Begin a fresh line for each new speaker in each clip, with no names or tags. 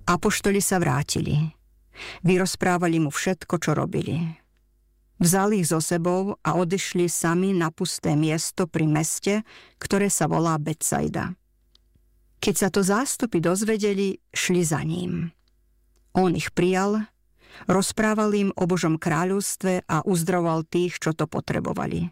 Apoštoli sa vrátili. Vyrozprávali mu všetko, čo robili. Vzali ich so sebou a odišli sami na pusté miesto pri meste, ktoré sa volá Betsaida. Keď sa to zástupy dozvedeli, šli za ním. On ich prijal, rozprával im o Božom kráľovstve a uzdravoval tých, čo to potrebovali.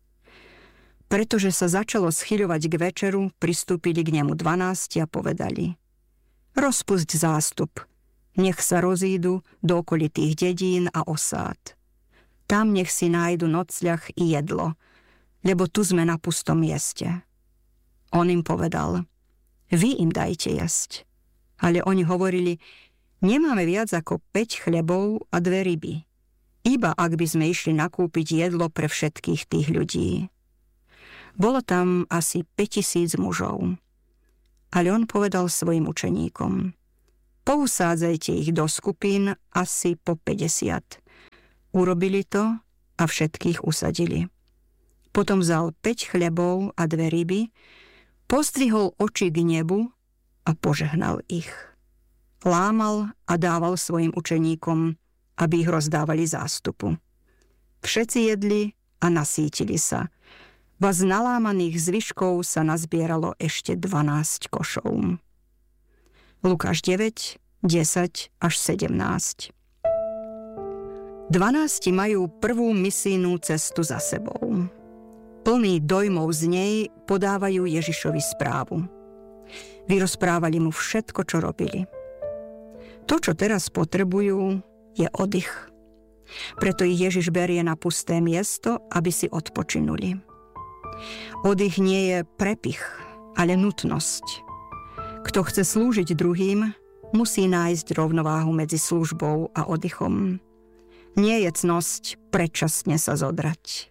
Pretože sa začalo schyľovať k večeru, pristúpili k nemu 12 a povedali: Rozpusť zástup, nech sa rozídu do okolitých dedín a osád. Tam nech si nájdu nocľah i jedlo, lebo tu sme na pustom mieste. On im povedal: Vy im dajte jesť. Ale oni hovorili: Nemáme viac ako 5 chlebov a 2 ryby. Iba ak by sme išli nakúpiť jedlo pre všetkých tých ľudí. Bolo tam asi 5000 mužov. Ale on povedal svojim učeníkom: Pousádzajte ich do skupín asi po 50. Urobili to a všetkých usadili. Potom vzal 5 chlebov a 2 ryby, pozdvihol oči k nebu a požehnal ich. Lámal a dával svojim učeníkom, aby ich rozdávali zástupu. Všetci jedli a nasítili sa. Z nalámaných zvyškov sa nazbieralo ešte 12 košov. Lukáš 9, 10 až 17. 12 majú prvú misijnú cestu za sebou. Plný dojmov z nej podávajú Ježišovi správu. Vyrozprávali mu všetko, čo robili. To, čo teraz potrebujú, je oddych. Preto ich Ježiš berie na pusté miesto, aby si odpočinuli. Oddych nie je prepich, ale nutnosť. Kto chce slúžiť druhým, musí nájsť rovnováhu medzi službou a oddychom. Nie je cnosť predčasne sa zodrať.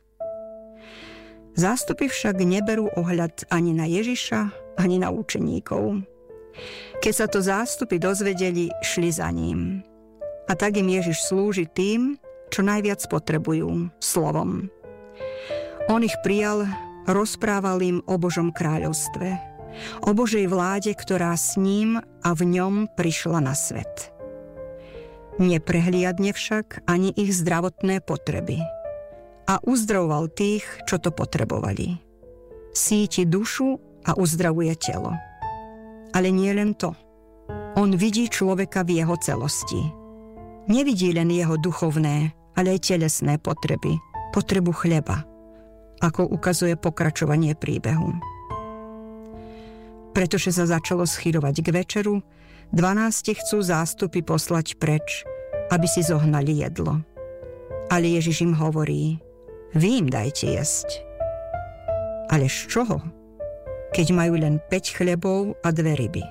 Zástupy však neberú ohľad ani na Ježiša, ani na učeníkov. Keď sa to zástupy dozvedeli, šli za ním. A tak im Ježiš slúži tým, čo najviac potrebujú, slovom. On ich prijal, rozprával im o Božom kráľovstve, o Božej vláde, ktorá s ním a v ňom prišla na svet. Neprehliadne však ani ich zdravotné potreby a uzdravoval tých, čo to potrebovali. Síti dušu a uzdravuje telo. Ale nie len to. On vidí človeka v jeho celosti. Nevidí len jeho duchovné, ale aj telesné potreby, potrebu chleba, ako ukazuje pokračovanie príbehu. Pretože sa začalo schyľovať k večeru, 12 chcú zástupy poslať preč, aby si zohnali jedlo. Ale Ježiš im hovorí: Vy im dajte jesť. Ale z čoho? Keď majú len 5 chlebov a 2 ryby.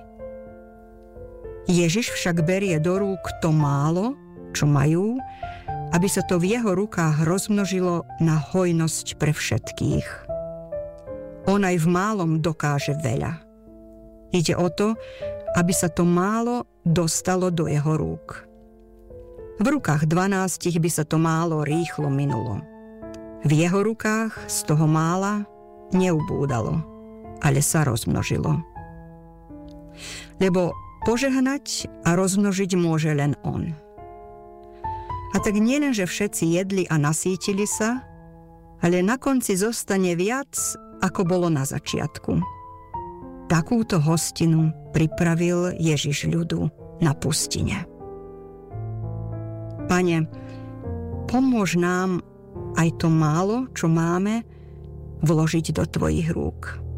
Ježiš však berie do rúk to málo, čo majú, aby sa to v jeho rukách rozmnožilo na hojnosť pre všetkých. On aj v málom dokáže veľa. Ide o to, aby sa to málo dostalo do jeho rúk. V rukách 12 by sa to málo rýchlo minulo. V jeho rukách z toho mála neubúdalo, ale sa rozmnožilo. Lebo požehnať a rozmnožiť môže len on. A tak nielen, že všetci jedli a nasítili sa, ale na konci zostane viac, ako bolo na začiatku. Takúto hostinu pripravil Ježiš ľudu na pustine. Pane, pomôž nám aj to málo, čo máme, vložiť do tvojich rúk.